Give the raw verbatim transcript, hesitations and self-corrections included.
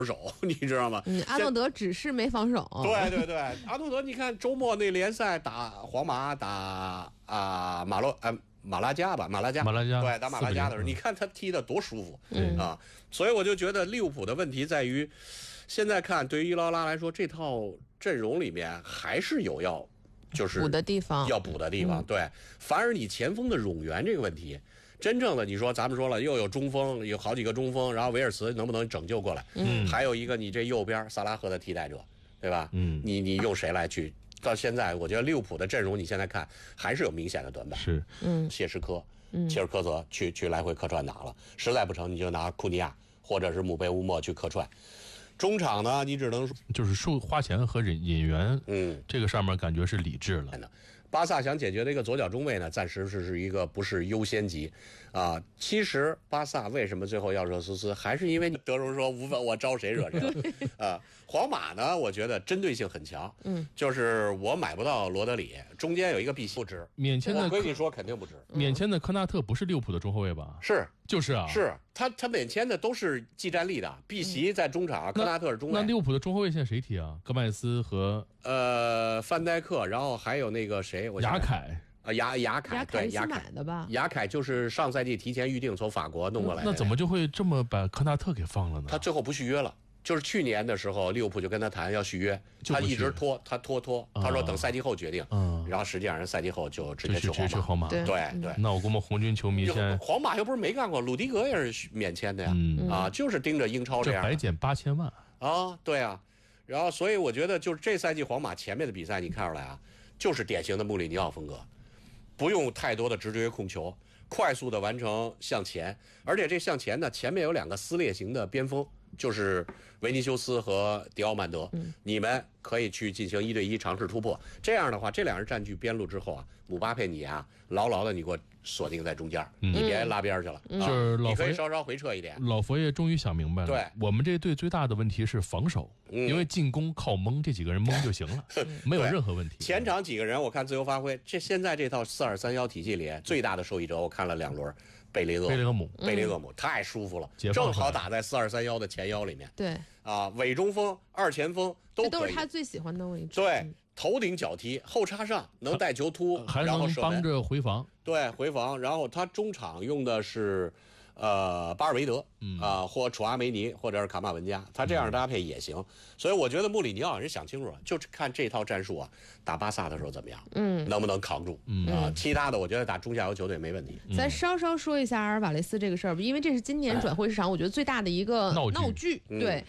守，你知道吗？ 嗯，阿诺德只是没防守。 对对对，阿诺德，你看周末那联赛打皇马打啊、呃、马洛啊。马拉加吧，马拉加， 马拉加对，打马拉加的时候，你看他踢的多舒服， 嗯啊，所以我就觉得利物浦的问题在于，现在看对于伊劳拉来说，这套阵容里面还是有要就是补的地方， 要补的地方，嗯、对，反而你前锋的冗员这个问题，真正的你说咱们说了，又有中锋，有好几个中锋，然后维尔茨能不能拯救过来？ 嗯， 还有一个你这右边萨拉赫的替代者，对吧？嗯，你你用谁来去？到现在，我觉得利物浦的阵容，你现在看还是有明显的短板。 是， 嗯， 谢什科、嗯、切尔科泽去去来回客串打了，实在不成你就拿库尼亚或者是姆贝乌莫去客串。中场呢，你只能说就是收花钱和引引援， 嗯， 这个上面感觉是理智了。 巴萨想解决的一个左脚中卫呢，暂时是是一个不是优先级，啊，其实巴萨为什么最后要热苏斯，还是因为德容说无分我招谁惹谁了，啊，皇马呢，我觉得针对性很强，嗯，就是我买不到罗德里，中间有一碧玺不值， 免签的， 我跟你说肯定不值， 免签的科纳特不是利物浦的中后卫吧？ 是。 就是啊， 是他他免签的都是技战力的，碧玺在中场，嗯、科纳特是中卫。 那利物浦的中后卫现在谁踢啊？戈麦斯和呃范戴克，然后还有那个谁，我雅凯啊雅雅凯，对雅凯买的吧？ 雅凯就是上赛季提前预定从法国弄过来的。 那怎么就会这么把科纳特给放了呢？ 他最后不续约了。就是去年的时候，利物浦就跟他谈要续约，他一直拖，他拖拖，他说等赛季后决定。嗯，然后实际上人赛季后就直接去皇马。 去皇马， 对对。 那我估摸红军球迷现在皇马又不是没干过，鲁迪格也是免签的呀，嗯、啊，就是盯着英超这样。 这白减八千万啊，对啊。然后所以我觉得就是这赛季皇马前面的比赛，你看出来啊，就是典型的穆里尼奥风格，不用太多的直接控球，快速的完成向前，而且这向前呢，前面有两个撕裂型的边锋。就是维尼修斯和迪奥曼德、嗯，你们可以去进行一对一尝试突破。这样的话，这两人占据边路之后啊，姆巴佩你啊，牢牢的你给我锁定在中间，嗯、你别拉边去了。嗯啊、 就是老你可以稍稍回撤一点。 老佛爷终于想明白了， 对我们这队最大的问题是防守，嗯、因为进攻靠蒙，这几个人蒙就行了，没有任何问题。 前场几个人我看自由发挥，这现在这套四二三一体系里最大的受益者，我看了两轮。贝雷厄贝雷厄姆， 贝雷厄姆、嗯、太舒服了，正好打在四二三一的前腰里面。 对啊，伪中锋、二前锋都可以， 这都是他最喜欢的位置。 对，头顶脚踢，后插上，能带球突， 还能帮着回防。 对，回防。然后他中场用的是呃巴尔维德啊、嗯呃，或楚阿梅尼，或者是卡马文加，他这样搭配也行。嗯、所以我觉得穆里尼奥人想清楚了，就是看这套战术啊，打巴萨的时候怎么样，嗯，能不能扛住，嗯啊，其他的我觉得打中下游球队没问题。 嗯、咱稍稍说一下阿尔瓦雷斯这个事儿吧，因为这是今年转会市场我觉得最大的一个闹剧，闹剧嗯、 对，